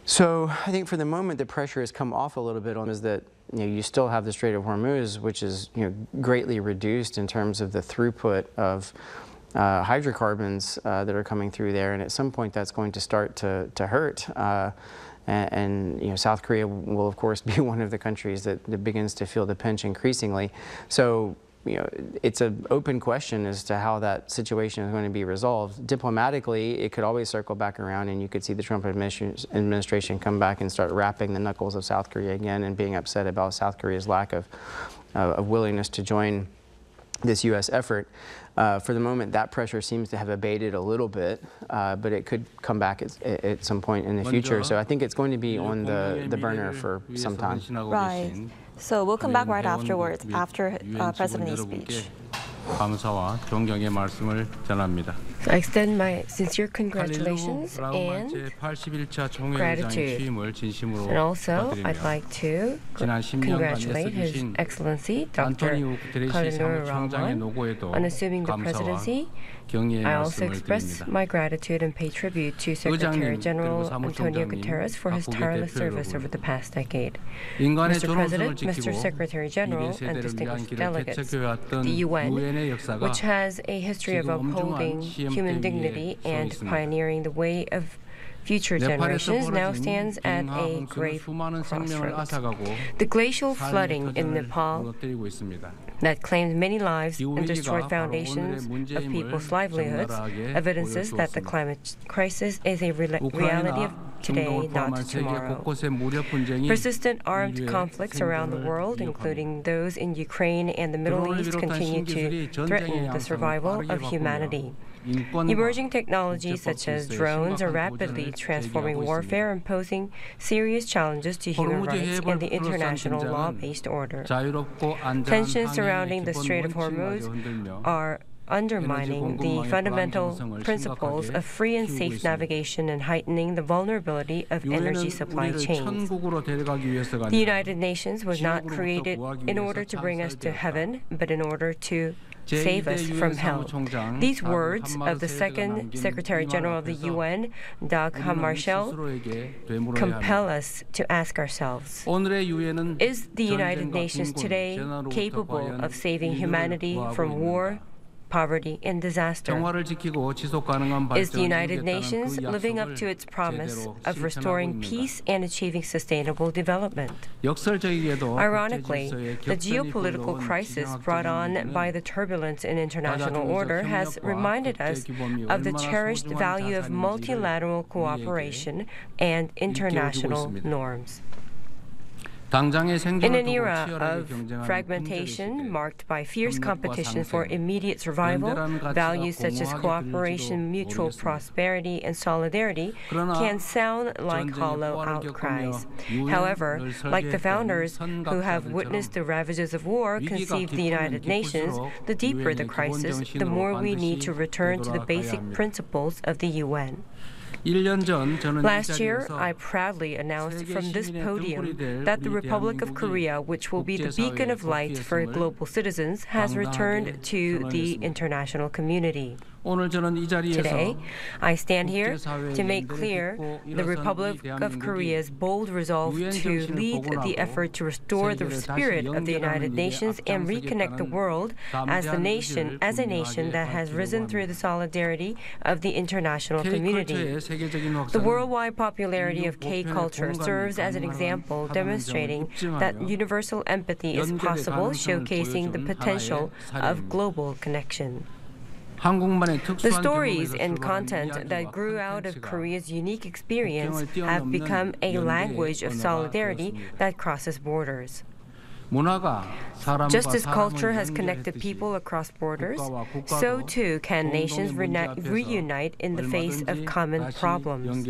So I think for the moment the pressure has come off a little bit on is that you still have the Strait of Hormuz, which is greatly reduced in terms of the throughput of hydrocarbons that are coming through there, and at some point that's going to start to hurt. And South Korea will of course be one of the countries that begins to feel the pinch increasingly. So it's an open question as to how that situation is going to be resolved. Diplomatically, it could always circle back around, and you could see the Trump administration come back and start rapping the knuckles of South Korea again and being upset about South Korea's lack of willingness to join this U.S. effort. For the moment, that pressure seems to have abated a little bit, but it could come back at some point in the future. So I think it's going to be on the burner for some time. Right. So we'll come back right afterwards, after President Lee's speech. 감사와 존경의 말씀을 전합니다. I extend my sincere congratulations and gratitude. And also, I'd like to congratulate His Excellency Dr. Khalilur Rahman on assuming the presidency. I also express my gratitude and pay tribute to Secretary General Antonio Guterres for his tireless service over the past decade. Mr. President, Mr. Secretary General, and distinguished delegates, the UN, which has a history of upholding human dignity and pioneering the way of future generations, now stands at a grave crossroads. The glacial flooding in Nepal that claimed many lives and destroyed foundations of people's livelihoods evidences that the climate crisis is a reality of today, not tomorrow. Persistent armed conflicts around the world, including those in Ukraine and the Middle East, continue to threaten the survival of humanity. Emerging technologies such as drones are rapidly transforming warfare and posing serious challenges to human rights and the international law-based order. Tensions surrounding the Strait of Hormuz are undermining the fundamental principles of free and safe navigation and heightening the vulnerability of energy supply chains. The United Nations was not created in order to bring us to heaven, but in order to save us from hell. These words of the Second Secretary General of the UN, Dag Hammarskjöld, compel us to ask ourselves, is the United Nations today capable of saving humanity from war, poverty, and disaster? Is the United Nations living up to its promise of restoring peace and achieving sustainable development? Ironically, the geopolitical crisis brought on by the turbulence in international order has reminded us of the cherished value of multilateral cooperation and international norms. In an era of fragmentation marked by fierce competition for immediate survival, values such as cooperation, mutual prosperity, and solidarity can sound like hollow outcries. However, like the founders who have witnessed the ravages of war conceived the United Nations, the deeper the crisis, the more we need to return to the basic principles of the UN. Last year, I proudly announced from this podium that the Republic of Korea, which will be the beacon of light for global citizens, has returned to the international community. Today, I stand here to make clear the Republic of Korea's bold resolve to lead the effort to restore the spirit of the United Nations and reconnect the world as a nation that has risen through the solidarity of the international community. The worldwide popularity of K-culture serves as an example demonstrating that universal empathy is possible, showcasing the potential of global connection. The stories and content that grew out of Korea's unique experience have become a language of solidarity that crosses borders. Just as culture has connected people across borders, so too can nations reunite in the face of common problems.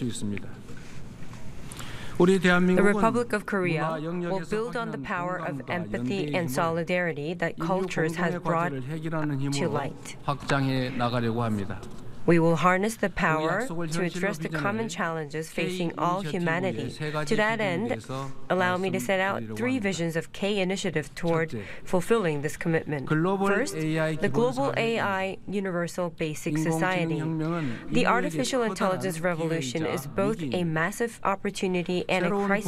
The Republic of Korea will build on the power of empathy and solidarity that cultures have brought to light. We will harness the power to address the common challenges facing all humanity. To that end, allow me to set out 3 visions of K initiative toward fulfilling this commitment. First, the global AI universal basic society. The artificial intelligence revolution is both a massive opportunity and a crisis